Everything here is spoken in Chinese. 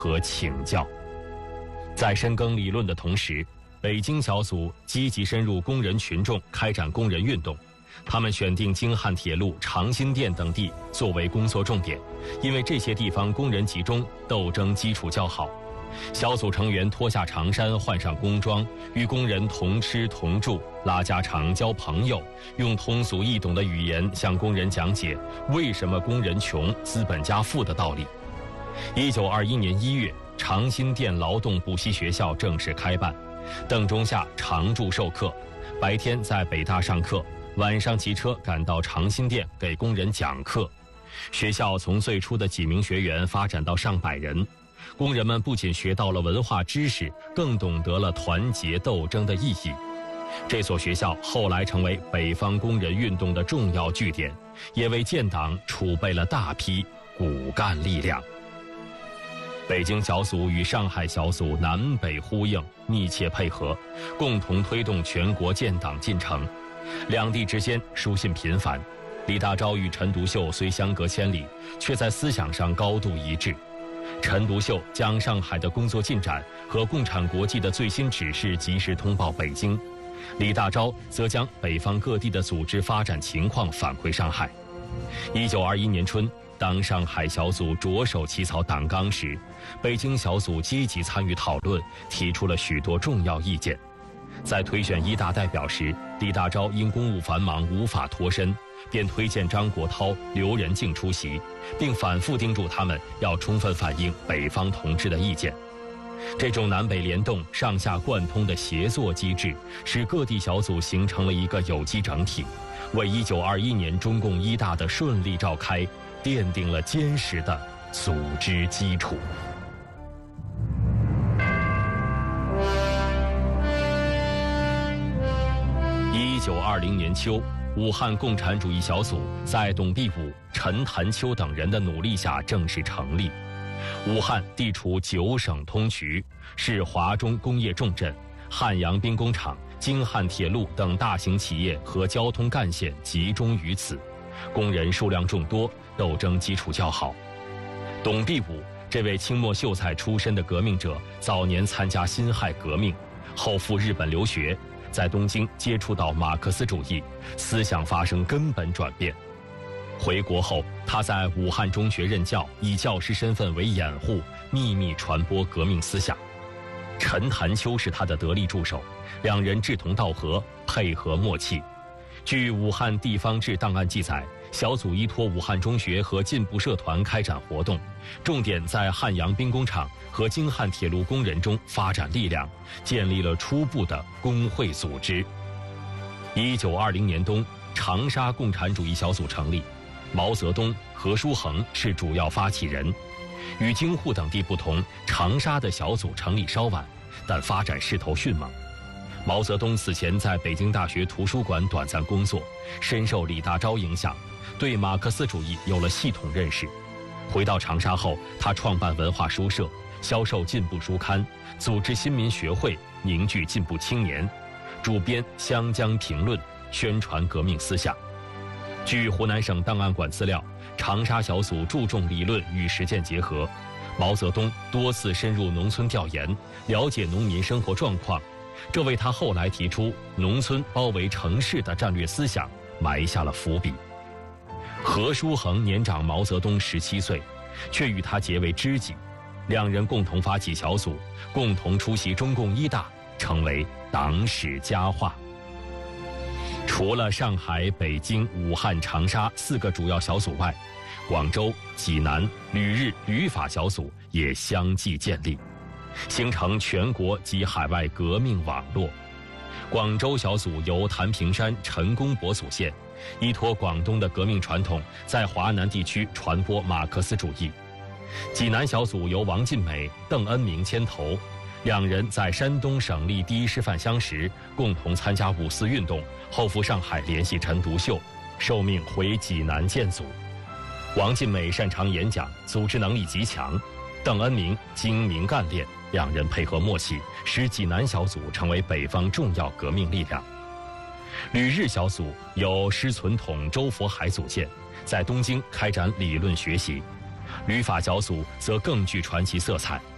和请教。在深耕理论的同时，北京小组积极深入工人群众，开展工人运动。他们选定京汉铁路、长辛店等地作为工作重点，因为这些地方工人集中，斗争基础较好。小组成员脱下长衫，换上工装，与工人同吃同住，拉家常交朋友，用通俗易懂的语言向工人讲解为什么工人穷、资本家富的道理。1921年1月，长辛店劳动补习学校正式开办，邓中夏常驻授课，白天在北大上课，晚上骑车赶到长辛店给工人讲课。学校从最初的几名学员发展到上百人，工人们不仅学到了文化知识，更懂得了团结斗争的意义。这所学校后来成为北方工人运动的重要据点，也为建党储备了大批骨干力量。北京小组与上海小组南北呼应，密切配合，共同推动全国建党进程。两地之间书信频繁，李大钊与陈独秀虽相隔千里，却在思想上高度一致。陈独秀将上海的工作进展和共产国际的最新指示及时通报北京，李大钊则将北方各地的组织发展情况返回上海。1921年春，当上海小组着手起草党纲时，北京小组积极参与讨论，提出了许多重要意见。在推选一大代表时，李大钊因公务繁忙无法脱身，便推荐张国焘、刘仁静出席，并反复叮嘱他们要充分反映北方同志的意见。这种南北联动、上下贯通的协作机制，使各地小组形成了一个有机整体，为1921年中共一大的顺利召开奠定了坚实的组织基础。1920年秋，武汉共产主义小组在董必武、陈潭秋等人的努力下正式成立。武汉地处9省通衢，是华中工业重镇，汉阳兵工厂、京汉铁路等大型企业和交通干线集中于此，工人数量众多，斗争基础较好。董必武这位清末秀才出身的革命者，早年参加辛亥革命，后赴日本留学，在东京接触到马克思主义，思想发生根本转变。回国后，他在武汉中学任教，以教师身份为掩护，秘密传播革命思想。陈潭秋是他的得力助手，两人志同道合，配合默契。据武汉地方志档案记载，小组依托武汉中学和进步社团开展活动，重点在汉阳兵工厂和京汉铁路工人中发展力量，建立了初步的工会组织。1920年冬，长沙共产主义小组成立，毛泽东、何书衡是主要发起人。与京沪等地不同，长沙的小组成立稍晚，但发展势头迅猛。毛泽东此前在北京大学图书馆短暂工作，深受李大钊影响，对马克思主义有了系统认识。回到长沙后，他创办文化书社，销售进步书刊，组织新民学会，凝聚进步青年，主编《湘江评论》，宣传革命思想。据湖南省档案馆资料，长沙小组注重理论与实践结合，毛泽东多次深入农村调研，了解农民生活状况，这为他后来提出农村包围城市的战略思想埋下了伏笔。何书衡年长毛泽东17岁，却与他结为知己，两人共同发起小组，共同出席中共一大，成为党史佳话。除了上海、北京、武汉、长沙4个主要小组外，广州、济南、旅日、旅法小组也相继建立，形成全国及海外革命网络。广州小组由谭平山、陈公博组建，依托广东的革命传统，在华南地区传播马克思主义。济南小组由王尽美、邓恩铭牵头，两人在山东省立第一师范乡时共同参加五四运动，后赴上海联系陈独秀，受命回济南建组。王尽美擅长演讲，组织能力极强；邓恩铭精明干练，两人配合默契，使济南小组成为北方重要革命力量。旅日小组由施存统、周佛海组建，在东京开展理论学习。旅法小组则更具传奇色彩，